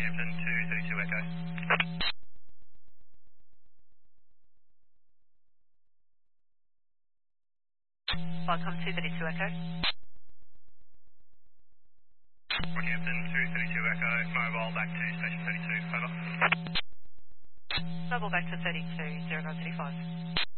Rockhampton 232 Echo. Welcome 232 Echo. Rockhampton 232 Echo, mobile back to station 32, over. Mobile back to 32, 0935.